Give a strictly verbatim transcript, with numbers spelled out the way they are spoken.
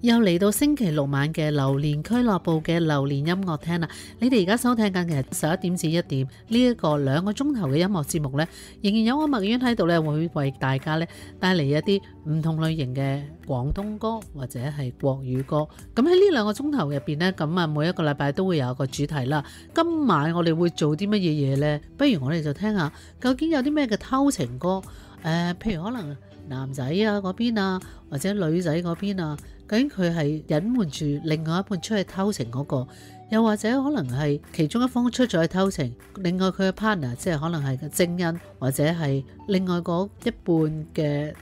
又嚟到星期六晚嘅榴蓮俱樂部嘅榴蓮音樂廳啦！你哋而家收聽緊嘅係十一點至一點呢一個兩個鐘頭嘅音樂節目呢，仍然有我麥婉喺度呢，會為大家呢帶嚟一啲唔同類型嘅廣東歌或者係國語歌。咁喺呢兩個鐘頭入邊呢，咁啊每一個禮拜都會有一個主題啦。今晚我哋會做啲乜嘢嘢呢？不如我哋就聽下究竟有啲咩嘅偷情歌？誒、呃，譬如可能男仔啊嗰邊啊，或者女仔嗰邊啊。究竟佢係隱瞞住另外一半出去偷情嗰個，又或者可能係其中一方出咗去偷情，另外佢嘅 partner 即係可能係個正恩，或者係另外嗰一半嘅